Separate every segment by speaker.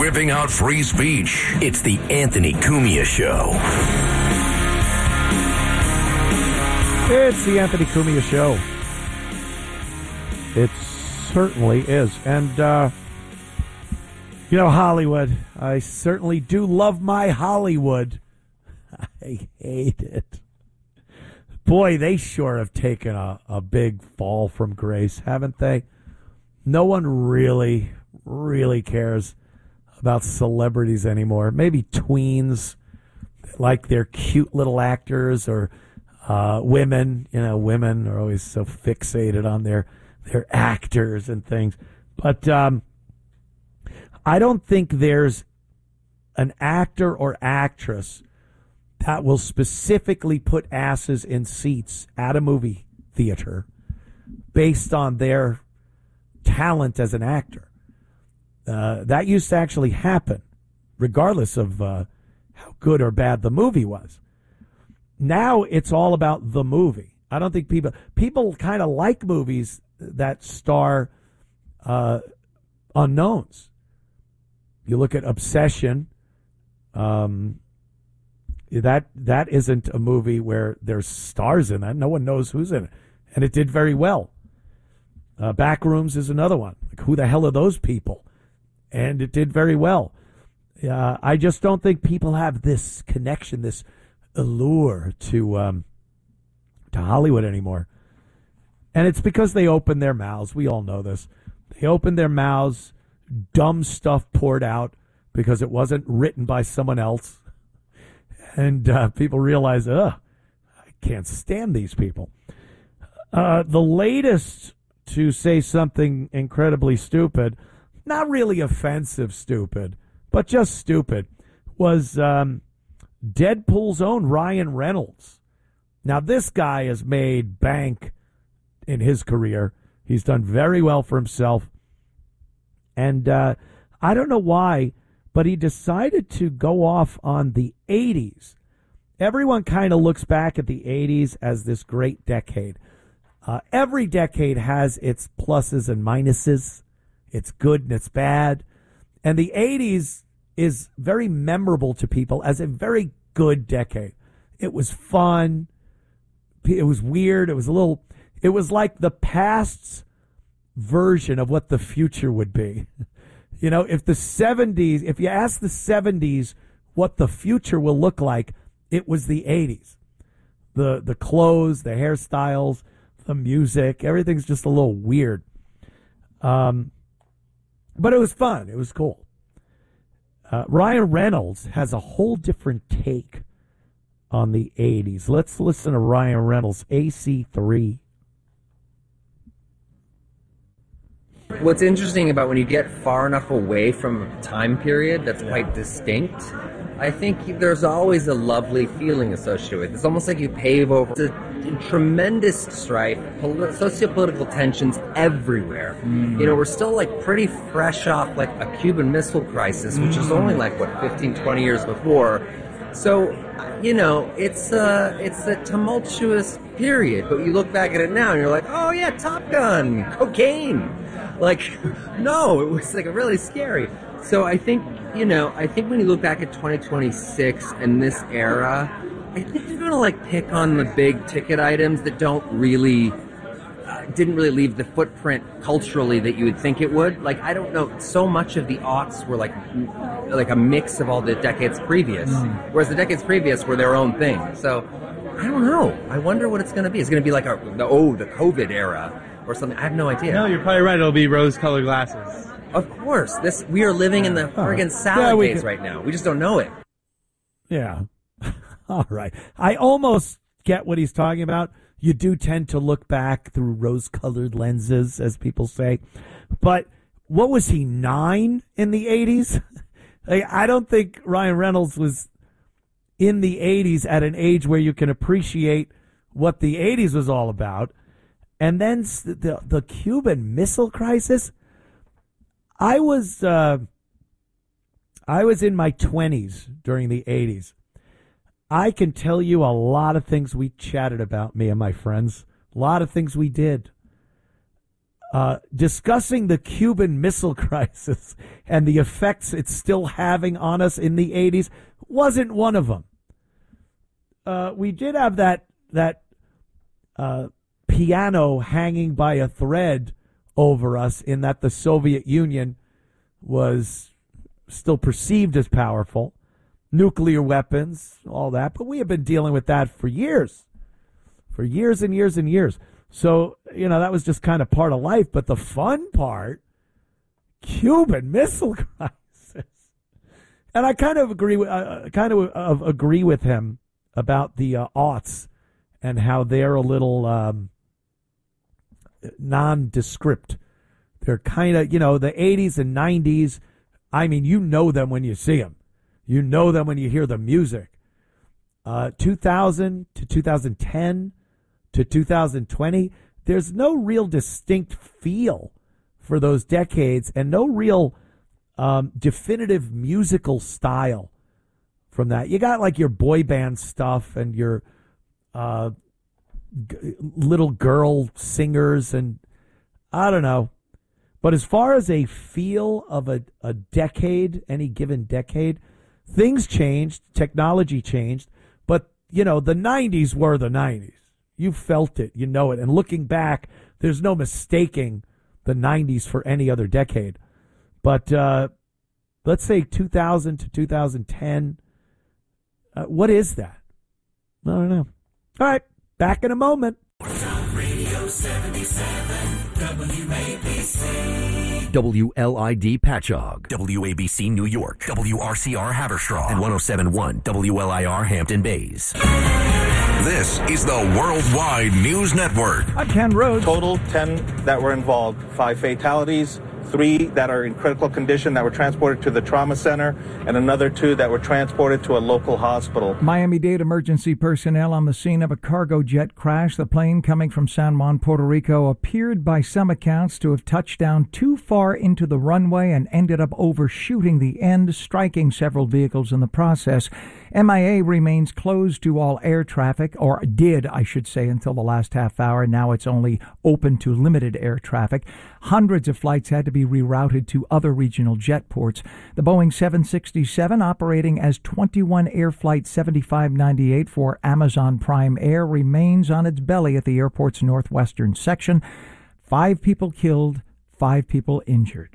Speaker 1: whipping out free speech. It's the Anthony Cumia Show.
Speaker 2: It's the Anthony Cumia Show. It certainly is. And, Hollywood. I certainly do love my Hollywood. I hate it. Boy, they sure have taken a big fall from grace, haven't they? No one really cares about celebrities anymore. Maybe tweens, like they're cute little actors, or women. Women are always so fixated on their actors and things. But I don't think there's an actor or actress that will specifically put asses in seats at a movie theater based on their talent as an actor. That used to actually happen, regardless of how good or bad the movie was. Now it's all about the movie. I don't think people kind of like movies that star unknowns. You look at Obsession. That isn't a movie where there's stars in that. No one knows who's in it, and it did very well. Backrooms is another one. Like, who the hell are those people? And it did very well. I just don't think people have this connection, this allure to Hollywood anymore. And it's because they open their mouths. We all know this. They open their mouths, dumb stuff poured out because it wasn't written by someone else. And people realize, I can't stand these people. The latest to say something incredibly stupid, not really offensive stupid, but just stupid, was Deadpool's own Ryan Reynolds. Now, this guy has made bank in his career. He's done very well for himself. And I don't know why, but he decided to go off on the 80s. Everyone kind of looks back at the 80s as this great decade. Every decade has its pluses and minuses. It's good and it's bad. And the 80s is very memorable to people as a very good decade. It was fun. It was weird. It was like the past's version of what the future would be. If you ask the 70s what the future will look like, it was the 80s. The clothes, the hairstyles, the music, everything's just a little weird. But it was fun. It was cool. Ryan Reynolds has a whole different take on the 80s. Let's listen to Ryan Reynolds, AC3.
Speaker 3: What's interesting about when you get far enough away from a time period that's quite distinct, I think there's always a lovely feeling associated with it. It's almost like you pave over tremendous strife, socio-political tensions everywhere. We're still pretty fresh off a Cuban Missile Crisis, which is only 15, 20 years before. So, it's a tumultuous period, but you look back at it now and you're like, oh yeah, Top Gun, cocaine. No, it was really scary. So I think when you look back at 2026 and this era, I think you're going to pick on the big ticket items that didn't really leave the footprint culturally that you would think it would. I don't know, so much of the aughts were like a mix of all the decades previous, whereas the decades previous were their own thing. So I don't know. I wonder what it's going to be. It's going to be the COVID era or something. I have no idea.
Speaker 4: No, you're probably right. It'll be rose-colored glasses.
Speaker 3: Of course. We are living in the friggin' salad days right now. We just don't know it.
Speaker 2: Yeah. All right. I almost get what he's talking about. You do tend to look back through rose-colored lenses, as people say. But what was he, 9 in the 80s? I don't think Ryan Reynolds was in the 80s at an age where you can appreciate what the 80s was all about. And then the Cuban Missile Crisis. I was in my 20s during the 80s. I can tell you a lot of things we chatted about, me and my friends. A lot of things we did. discussing the Cuban Missile Crisis and the effects it's still having on us in the 80s wasn't one of them. We did have that piano hanging by a thread over us, in that the Soviet Union was still perceived as powerful, nuclear weapons, all that. But we have been dealing with that for years and years and years. So, that was just kind of part of life. But the fun part, Cuban Missile Crisis. And I kind of agree with him about the aughts and how they're a little nondescript. They're kind of, the 80s and 90s. I mean, you know them when you see them. You know them when you hear the music. 2000 to 2010 to 2020, there's no real distinct feel for those decades and no real definitive musical style from that. You got like your boy band stuff and your little girl singers, and I don't know. But as far as a feel of a decade, any given decade, things changed, technology changed, but, the 90s were the 90s. You felt it, you know it. And looking back, there's no mistaking the 90s for any other decade. But let's say 2000 to 2010, what is that? I don't know. All right, back in a moment.
Speaker 1: Radio 77, WABC. WLID Patchogue, WABC New York, WRCR Haverstraw, and 107.1 WLIR Hampton Bays. This is the Worldwide News Network.
Speaker 5: I'm Ken Rhodes.
Speaker 6: Total 10 that were involved, 5 fatalities, 3 that are in critical condition that were transported to the trauma center, and another 2 that were transported to a local hospital.
Speaker 5: Miami-Dade emergency personnel on the scene of a cargo jet crash. The plane coming from San Juan, Puerto Rico, appeared by some accounts to have touched down too far into the runway and ended up overshooting the end, striking several vehicles in the process. MIA remains closed to all air traffic, or did, I should say, until the last half hour. Now it's only open to limited air traffic. Hundreds of flights had to be rerouted to other regional jet ports. The Boeing 767, operating as 21 Air Flight 7598 for Amazon Prime Air, remains on its belly at the airport's northwestern section. 5 people killed, 5 people injured.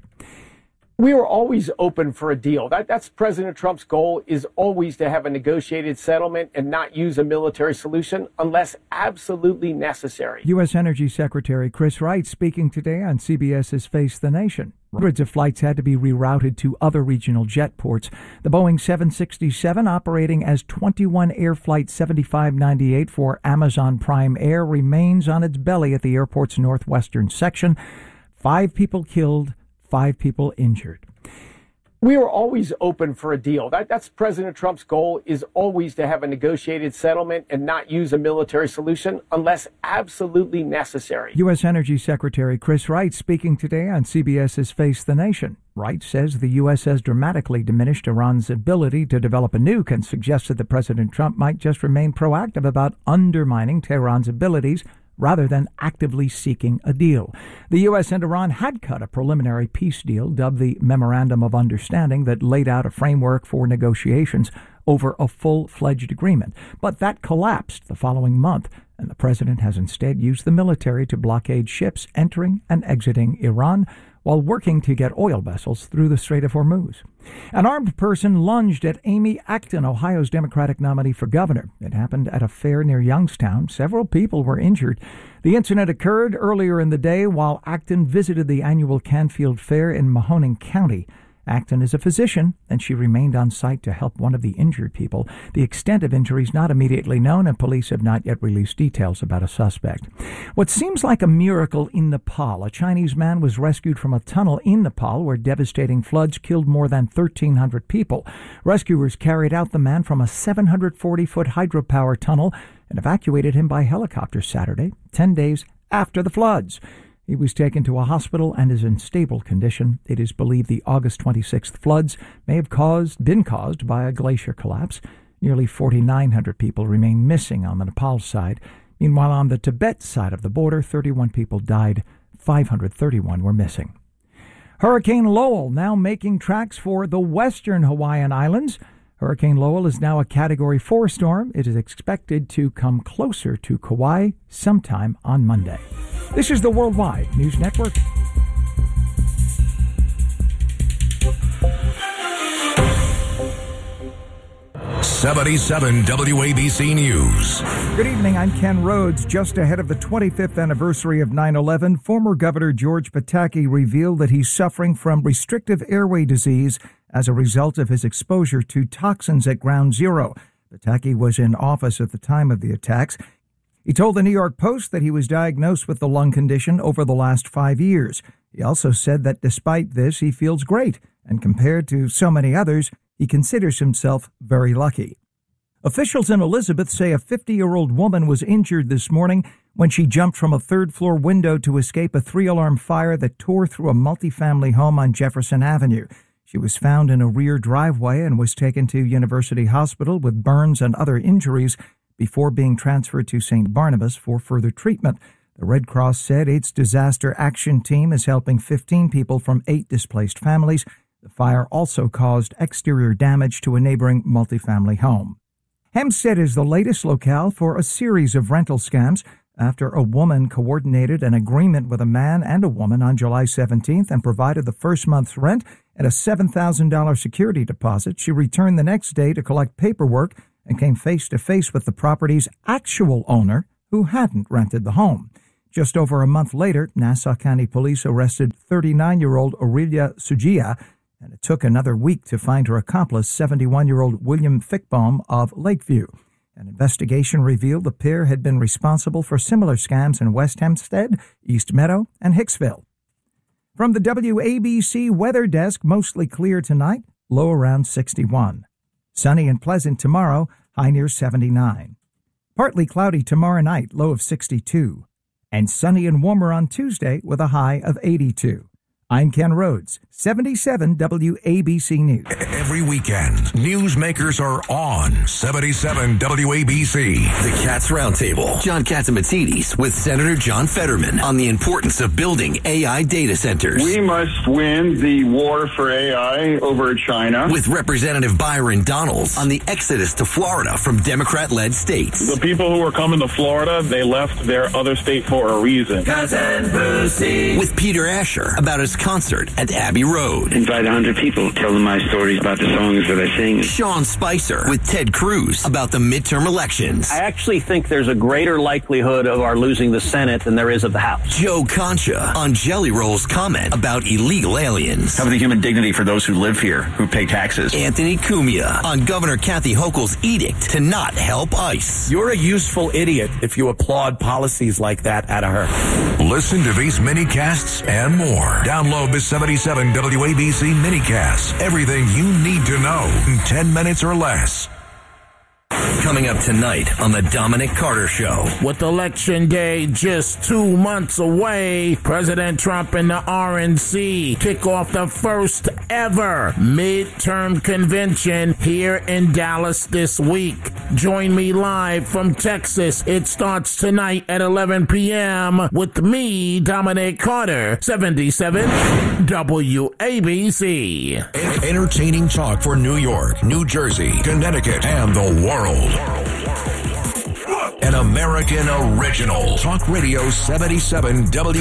Speaker 7: We are always open for a deal. That's President Trump's goal, is always to have a negotiated settlement and not use a military solution unless absolutely necessary.
Speaker 5: U.S. Energy Secretary Chris Wright speaking today on CBS's Face the Nation. Hundreds of flights had to be rerouted to other regional jet ports. The Boeing 767, operating as 21 Air Flight 7598 for Amazon Prime Air, remains on its belly at the airport's northwestern section. 5 people killed, 5 people injured.
Speaker 7: We are always open for a deal. That's President Trump's goal, is always to have a negotiated settlement and not use a military solution unless absolutely necessary.
Speaker 5: U.S. Energy Secretary Chris Wright speaking today on CBS's Face the Nation. Wright says the U.S. has dramatically diminished Iran's ability to develop a nuke and suggested that President Trump might just remain proactive about undermining Tehran's abilities rather than actively seeking a deal. The U.S. and Iran had cut a preliminary peace deal, dubbed the Memorandum of Understanding, that laid out a framework for negotiations over a full-fledged agreement. But that collapsed the following month, and the president has instead used the military to blockade ships entering and exiting Iran, while working to get oil vessels through the Strait of Hormuz. An armed person lunged at Amy Acton, Ohio's Democratic nominee for governor. It happened at a fair near Youngstown. Several people were injured. The incident occurred earlier in the day while Acton visited the annual Canfield Fair in Mahoning County. Acton is a physician, and she remained on site to help one of the injured people. The extent of injuries not immediately known, and police have not yet released details about a suspect. What seems like a miracle in Nepal. A Chinese man was rescued from a tunnel in Nepal where devastating floods killed more than 1,300 people. Rescuers carried out the man from a 740-foot hydropower tunnel and evacuated him by helicopter Saturday, 10 days after the floods. He was taken to a hospital and is in stable condition. It is believed the August 26th floods may have been caused by a glacier collapse. Nearly 4,900 people remain missing on the Nepal side. Meanwhile, on the Tibet side of the border, 31 people died, 531 were missing. Hurricane Lowell now making tracks for the western Hawaiian Islands. Hurricane Lowell is now a Category 4 storm. It is expected to come closer to Kauai sometime on Monday. This is the Worldwide News Network.
Speaker 1: '77 WABC News.
Speaker 5: Good evening, I'm Ken Rhodes. Just ahead of the 25th anniversary of 9/11, former Governor George Pataki revealed that he's suffering from restrictive airway disease as a result of his exposure to toxins at Ground Zero. Pataki was in office at the time of the attacks. He told the New York Post that he was diagnosed with the lung condition over the last 5 years. He also said that despite this, he feels great, and compared to so many others, he considers himself very lucky. Officials in Elizabeth say a 50-year-old woman was injured this morning when she jumped from a third-floor window to escape a 3-alarm fire that tore through a multifamily home on Jefferson Avenue. She was found in a rear driveway and was taken to University Hospital with burns and other injuries before being transferred to St. Barnabas for further treatment. The Red Cross said its disaster action team is helping 15 people from 8 displaced families. The fire also caused exterior damage to a neighboring multifamily home. Hempstead is the latest locale for a series of rental scams after a woman coordinated an agreement with a man and a woman on July 17th and provided the first month's rent and a $7,000 security deposit. She returned the next day to collect paperwork and came face to face with the property's actual owner, who hadn't rented the home. Just over a month later, Nassau County Police arrested 39-year-old Aurelia Sugia, and it took another week to find her accomplice, 71-year-old William Fickbaum of Lakeview. An investigation revealed the pair had been responsible for similar scams in West Hempstead, East Meadow, and Hicksville. From the WABC Weather Desk, mostly clear tonight, low around 61. Sunny and pleasant tomorrow, high near 79. Partly cloudy tomorrow night, low of 62. And sunny and warmer on Tuesday with a high of 82. I'm Ken Rhodes, 77 WABC News.
Speaker 1: Every weekend, newsmakers are on 77 WABC.
Speaker 8: The Cats Roundtable. John Catsimatidis with Senator John Fetterman on the importance of building AI data centers.
Speaker 9: We must win the war for AI over China.
Speaker 8: With Representative Byron Donalds on the exodus to Florida from Democrat-led states.
Speaker 9: The people who were coming to Florida, they left their other state for a reason.
Speaker 8: Cousin Brucey. With Peter Asher about his concert at Abbey Road.
Speaker 10: Invite 100 people, tell them my stories about the songs that I sing.
Speaker 8: Sean Spicer with Ted Cruz about the midterm elections.
Speaker 11: I actually think there's a greater likelihood of our losing the Senate than there is of the House.
Speaker 8: Joe Concha on Jelly Roll's comment about illegal aliens.
Speaker 12: Have the human dignity for those who live here, who pay taxes.
Speaker 8: Anthony Cumia on Governor Kathy Hochul's edict to not help ICE.
Speaker 13: You're a useful idiot if you applaud policies like that out of her.
Speaker 1: Listen to these mini-casts and more. Download the 77 WABC minicast. Everything you need to know in 10 minutes or less.
Speaker 8: Coming up tonight on the Dominic Carter Show.
Speaker 14: With Election Day just 2 months away, President Trump and the RNC kick off the first ever midterm convention here in Dallas this week. Join me live from Texas. It starts tonight at 11 p.m. with me, Dominic Carter, 77 WABC.
Speaker 1: Entertaining talk for New York, New Jersey, Connecticut, and the world. An American original. Talk Radio 77 WABC.